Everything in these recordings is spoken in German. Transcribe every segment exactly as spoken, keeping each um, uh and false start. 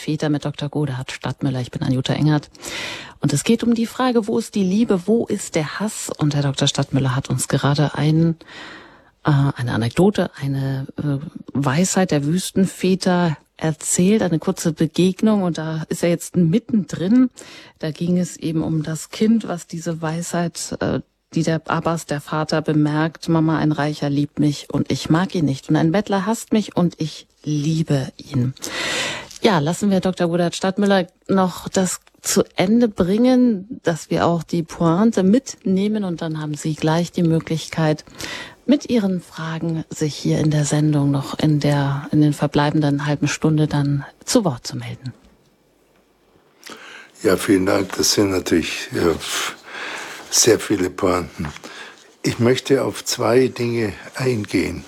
Väter mit Doktor Godehard Stadtmüller. Ich bin Anjuta Engert. Und es geht um die Frage, wo ist die Liebe, wo ist der Hass? Und Herr Doktor Stadtmüller hat uns gerade ein, äh, eine Anekdote, eine äh, Weisheit der Wüstenväter erzählt, eine kurze Begegnung. Und da ist er jetzt mittendrin. Da ging es eben um das Kind, was diese Weisheit, äh, die der Abbas, der Vater, bemerkt: Mama, ein Reicher liebt mich und ich mag ihn nicht. Und ein Bettler hasst mich und ich liebe ihn. Ja, lassen wir Doktor Godehard Stadtmüller noch das zu Ende bringen, dass wir auch die Pointe mitnehmen. Und dann haben Sie gleich die Möglichkeit, mit Ihren Fragen sich hier in der Sendung noch in der, in den verbleibenden halben Stunde dann zu Wort zu melden. Ja, vielen Dank. Das sind natürlich ja, sehr viele Pointen. Ich möchte auf zwei Dinge eingehen.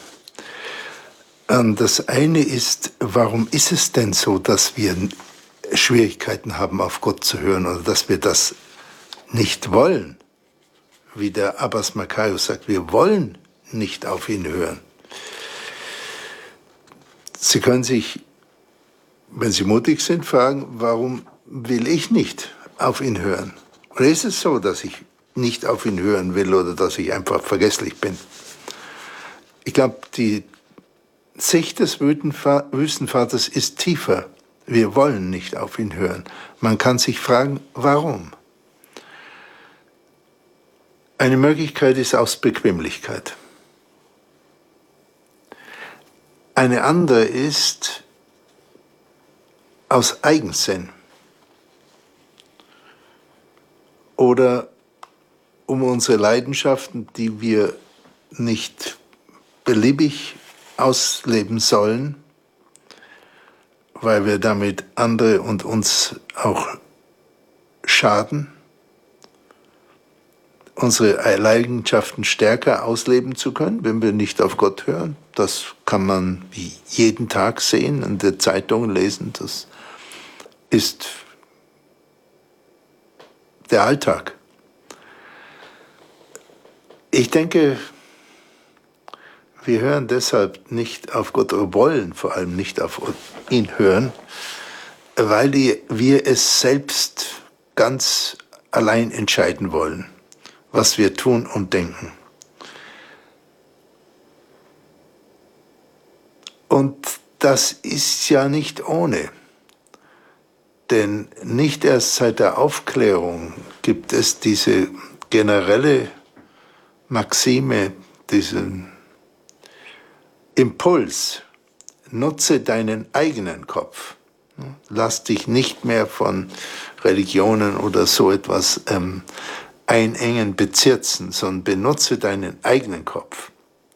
Das eine ist, warum ist es denn so, dass wir Schwierigkeiten haben, auf Gott zu hören, oder dass wir das nicht wollen? Wie der Abbas Makarios sagt, wir wollen nicht auf ihn hören. Sie können sich, wenn Sie mutig sind, fragen, warum will ich nicht auf ihn hören? Oder ist es so, dass ich nicht auf ihn hören will oder dass ich einfach vergesslich bin? Ich glaube, die Sicht des Wüstenvaters ist tiefer. Wir wollen nicht auf ihn hören. Man kann sich fragen, warum? Eine Möglichkeit ist aus Bequemlichkeit. Eine andere ist aus Eigensinn. Oder um unsere Leidenschaften, die wir nicht beliebig ausleben sollen, weil wir damit andere und uns auch schaden, unsere Leidenschaften stärker ausleben zu können, wenn wir nicht auf Gott hören. Das kann man jeden Tag sehen, in der Zeitung lesen. Das ist der Alltag. Ich denke, wir hören deshalb nicht auf Gott, oder wollen vor allem nicht auf ihn hören, weil wir es selbst ganz allein entscheiden wollen, was wir tun und denken. Und das ist ja nicht ohne. Denn nicht erst seit der Aufklärung gibt es diese generelle Maxime, diesen Impuls: Nutze deinen eigenen Kopf. Lass dich nicht mehr von Religionen oder so etwas ähm, einengen, bezirzen, sondern benutze deinen eigenen Kopf.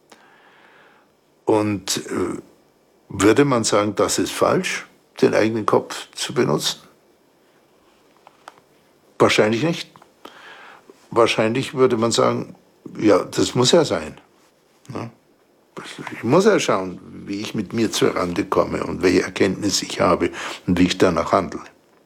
Und äh, würde man sagen, das ist falsch, den eigenen Kopf zu benutzen? Wahrscheinlich nicht. Wahrscheinlich würde man sagen, ja, das muss ja sein. Ne? Ich muss ja schauen, wie ich mit mir zurande komme und welche Erkenntnisse ich habe und wie ich danach handle.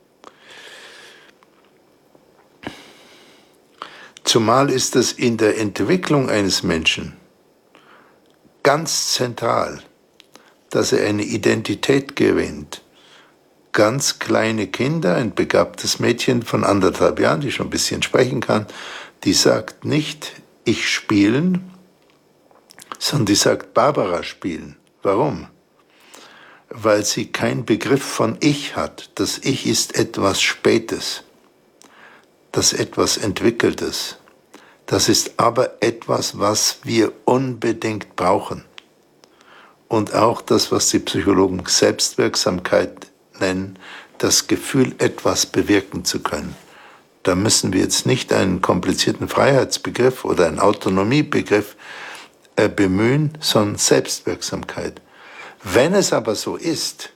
Zumal ist es in der Entwicklung eines Menschen ganz zentral, dass er eine Identität gewinnt. Ganz kleine Kinder, ein begabtes Mädchen von anderthalb Jahren, die schon ein bisschen sprechen kann, die sagt nicht, ich spielen, sondern die sagt, Barbara spielen. Warum? Weil sie keinen Begriff von Ich hat. Das Ich ist etwas Spätes, das etwas Entwickeltes. Das ist aber etwas, was wir unbedingt brauchen. Und auch das, was die Psychologen Selbstwirksamkeit nennen, das Gefühl, etwas bewirken zu können. Da müssen wir jetzt nicht einen komplizierten Freiheitsbegriff oder einen Autonomiebegriff äh, bemühen, sondern Selbstwirksamkeit. Wenn es aber so ist,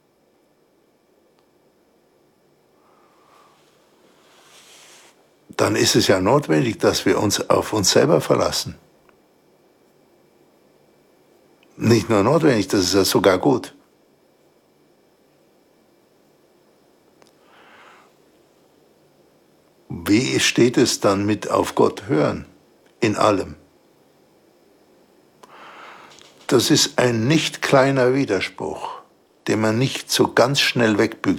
dann ist es ja notwendig, dass wir uns auf uns selber verlassen. Nicht nur notwendig, das ist ja sogar gut. Wie steht es dann mit auf Gott hören? In allem. Das ist ein nicht kleiner Widerspruch, den man nicht so ganz schnell wegbügeln